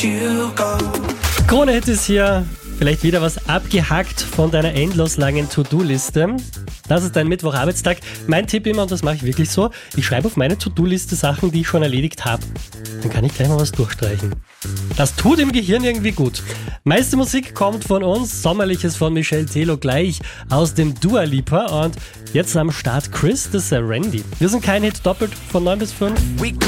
you go. Krone-Hit ist hier. Vielleicht wieder was abgehackt von deiner endlos langen To-Do-Liste. Das ist dein Mittwocharbeitstag. Mein Tipp immer, und das mache ich wirklich so, ich schreibe auf meine To-Do-Liste Sachen, die ich schon erledigt habe. Dann kann ich gleich mal was durchstreichen. Das tut im Gehirn irgendwie gut. Meiste Musik kommt von uns, Sommerliches von Michel Telo gleich aus dem Dua Lipa. Und jetzt am Start Chris, das ist Randy. Wir sind kein Hit doppelt von 9 bis 5.